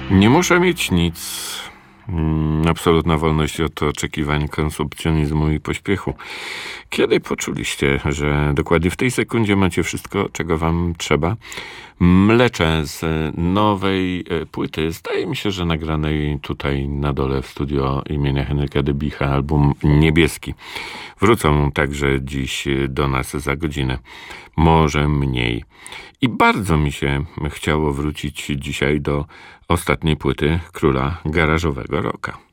Nie muszę mieć nic. Absolutna wolność od oczekiwań, konsumpcjonizmu i pośpiechu. Kiedy poczuliście, że dokładnie w tej sekundzie macie wszystko, czego wam trzeba? Mlecze z nowej płyty, zdaje mi się, że nagranej tutaj na dole w studio imienia Henryka Dybicha, album Niebieski. Wrócą także dziś do nas za godzinę, może mniej. I bardzo mi się chciało wrócić dzisiaj do ostatniej płyty króla garażowego rocka.